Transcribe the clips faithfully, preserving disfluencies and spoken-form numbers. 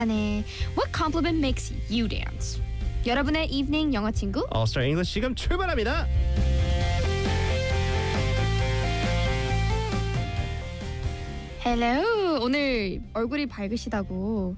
네. What compliment makes you dance? 여러분의 evening 영어 친구 All Star English 지금 출발합니다. Hello. 오늘 얼굴이 밝으시다고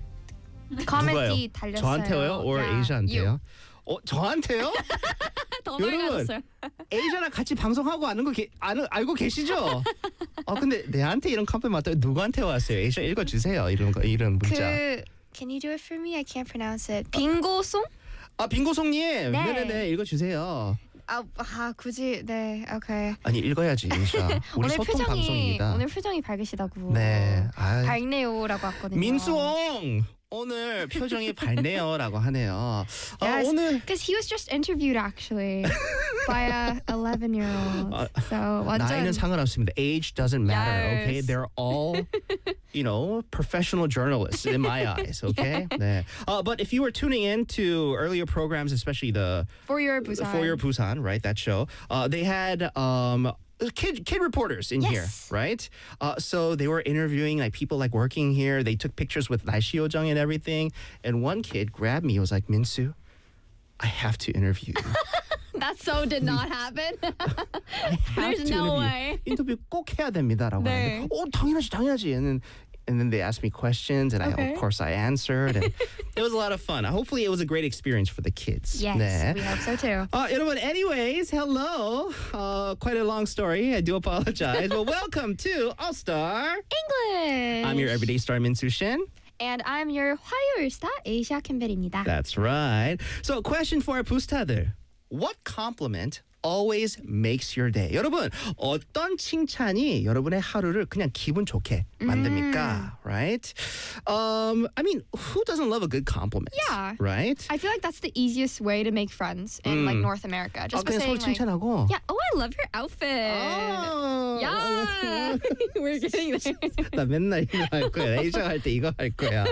코멘트 달렸어요. 저한테요? or Yeah, 에이샤한테요? you. 어, 저한테요? 더 여러분, 밝아졌어요. 에이샤랑 같이 방송하고 아는 거 게, 아는, 알고 계시죠? 아 근데 내한테 이런 컴플 맞다고 누구한테 왔어요? 에이샤 읽어주세요. 이런 거 이런 문자. 그 Can you do it for me? I can't pronounce it. 빙고송? 아 빙고송님, 네. 네네네 읽어주세요. 아, 아 굳이 네, 오케이. 아니 읽어야지 에이샤. 우리 오늘 소통 표정이 방송입니다. 오늘 표정이 밝으시다고. 네, 아, 밝네요라고 왔거든요. 민수홍 오늘 표정이 밝네요라고 하네요. 아, Yes, 오늘 because he was just interviewed actually by a eleven-year-old. So 완전 나이는 상관없습니다. Age doesn't matter. Okay, Yes. they're all, you know, professional journalists in my eyes. Okay, 네. Uh, but if you were tuning in to earlier programs, especially the for your Busan. For Your Busan, right? That show. Uh, they had um. Kid, kid reporters in Yes. here, right? Uh, so they were interviewing like people like working here. They took pictures with 날씨 요정 and everything. And one kid grabbed me. He was like, "Minsu, I have to interview you. That so did not happen. I have There's to no interview. way. 인터뷰 꼭 해야 됩니다라고 네. 하는데, 어 당연하지, 당연하지. And then and then they asked me questions, and I Okay. of course I answered, and it was a lot of fun. Hopefully, it was a great experience for the kids. Yes, 네. we hope so too. Uh, 여러분, anyways, hello. Uh, quite a long story. I do apologize. Well, welcome to All Star. English. I'm your everyday star Minsu Shin. And I'm your 화요일 스타 에이샤 캠벨입니다. That's right. So, question for our 부스타들. What compliment always makes your day? 여러분, 어떤 칭찬이 여러분의 하루를 그냥 기분 좋게 만듭니까? Right? Um, I mean, who doesn't love a good compliment? Yeah. Right? I feel like that's the easiest way to make friends in like North America. 아, Just by 그냥 saying 서로 like, 칭찬하고. yeah, oh, I love your outfit. 아, Yeah, we're getting there. 나 맨날 이거 할 거야. 에이샤 할 때 이거 할 거야.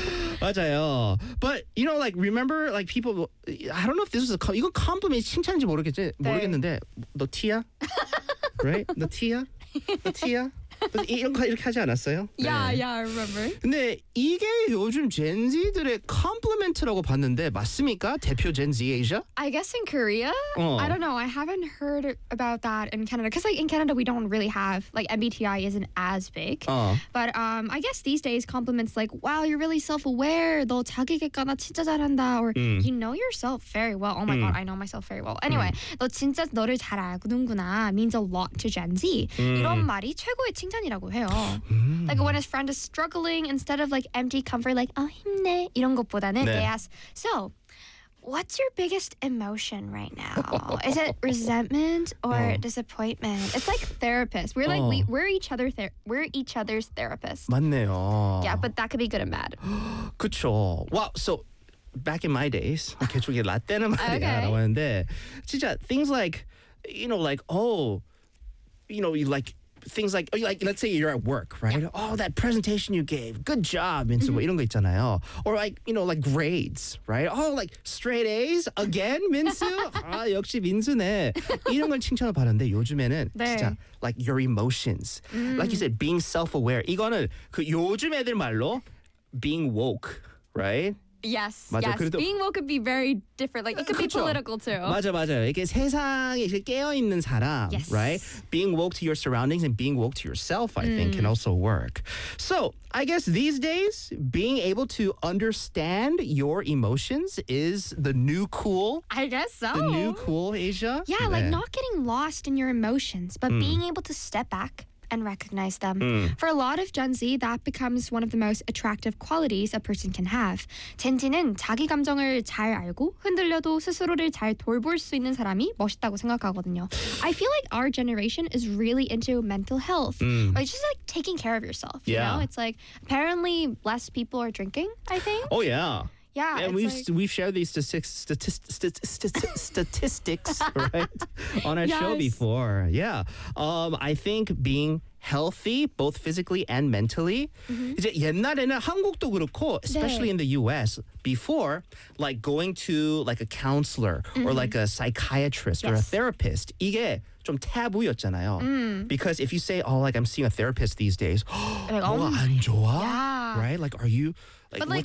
맞아요. But you know, like remember, like people. I don't know if this was a com- 이거 compliment 칭찬인지 모르겠지 모르겠는데 너 티야? Right? 너 티야? 너 티야? 너 이런 거 이렇게 하지 않았어요? Yeah, 네. yeah, I remember. 근데 이게 요즘 젠지들의 컴플리멘트라고 봤는데 맞습니까? 대표 젠지 에이샤? I guess in Korea, 어. I don't know. I haven't heard about that in Canada because, like, in Canada we don't really have like M B T I isn't as big. 어. But um, I guess these days compliments like, "Wow, you're really self-aware." 너 자기 객관화 진짜 잘한다, or 음. you know yourself very well. Oh my 음. god, I know myself very well. Anyway, 너 진짜 너를 잘 알고는구나 means a lot to Gen Z. 이런 말이 최고의 칭찬이라고 해요. Like when his friend is struggling, instead of like empty comfort, like "어 힘내" 이런 것보다는 네. they ask, "So, what's your biggest emotion right now? Is it resentment or Oh. disappointment?" It's like therapists. We're like we Oh. we're each other ther- we're each other's therapists. 맞네요. Yeah, but that could be good and bad. 그쵸. Wow. So back in my days, 개쪽이 라떼는 Okay. 말이야라고 하는데 진짜 things like, you know, like oh, you know, you like. Things like, like, let's say you're at work, right? Yeah. Oh, that presentation you gave, good job, 민수 뭐 이런 거 있잖아요. Or like, you know, like grades, right? Oh, like straight A's again, 민수? 아, 역시 민수네. 이런 걸 칭찬을 받는데 요즘에는 네. 진짜 like your emotions, like you said, being self-aware. 이거는 그 요즘 애들 말로 being woke, right? Yes, 맞아, yes. 그래도- Being woke could be very different. Like it could be 그쵸. political too. 맞아, 맞아요. 이게 세상에 이렇게 깨어 있는 사람, Yes. right? Being woke to your surroundings and being woke to yourself, I think, can also work. So, I guess these days, being able to understand your emotions is the new cool. I guess so. The new cool, Asia. Yeah, like 네. not getting lost in your emotions, but being able to step back and recognize them. For a lot of Gen Z, that becomes one of the most attractive qualities a person can have. 젠지는 자기 감정을 잘 알고 흔들려도 스스로를 잘 돌볼 수 있는 사람이 멋있다고 생각하거든요. I feel like our generation is really into mental health. Like just like taking care of yourself. You Yeah. know, it's like apparently less people are drinking, I think. Oh, yeah. Yeah, And it's we've like- we've shared these statistics statist, statist, statist, statistics right on our show Yes. before. Yeah, um, I think being healthy both physically and mentally. 이제 옛날에는 한국도 그렇고, especially 네. in the U S, before like going to like a counselor or like a psychiatrist or a Yes. therapist, 이게 좀 tabu였잖아요. Because if you say, "Oh, like I'm seeing a therapist these days," Like, oh 뭐가 my- 안 좋아? Yeah. Right? Like, are you? Like, But like